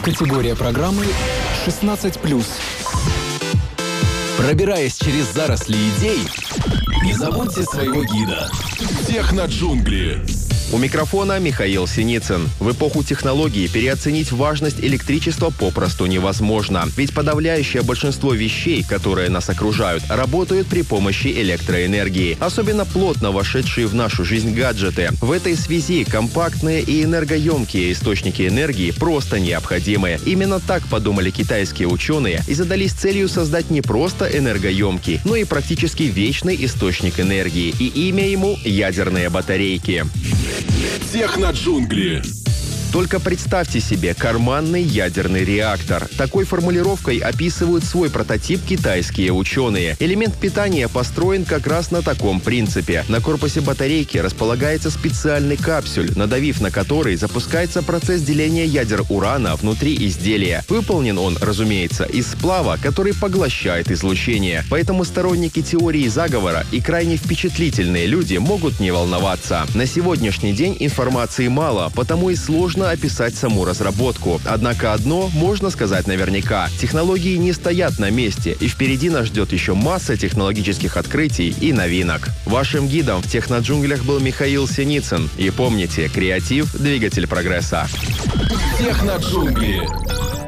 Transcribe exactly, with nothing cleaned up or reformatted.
Категория программы шестнадцать плюс. Пробираясь через заросли идей, не забудьте своего гида. Техноджунгли. У микрофона Михаил Синицын. В эпоху технологий переоценить важность электричества попросту невозможно. Ведь подавляющее большинство вещей, которые нас окружают, работают при помощи электроэнергии. Особенно плотно вошедшие в нашу жизнь гаджеты. В этой связи компактные и энергоемкие источники энергии просто необходимы. Именно так подумали китайские ученые и задались целью создать не просто энергоемкий, но и практически вечный источник энергии. И имя ему — ядерные батарейки. Техноджунгли. Только представьте себе карманный ядерный реактор. Такой формулировкой описывают свой прототип китайские ученые. Элемент питания построен как раз на таком принципе. На корпусе батарейки располагается специальный капсюль, надавив на который запускается процесс деления ядер урана внутри изделия. Выполнен он, разумеется, из сплава, который поглощает излучение. Поэтому сторонники теории заговора и крайне впечатлительные люди могут не волноваться. На сегодняшний день информации мало, потому и сложно описать саму разработку. Однако одно можно сказать наверняка. Технологии не стоят на месте, и впереди нас ждет еще масса технологических открытий и новинок. Вашим гидом в техноджунглях был Михаил Синицын. И помните, креатив — двигатель прогресса. Техноджунгли.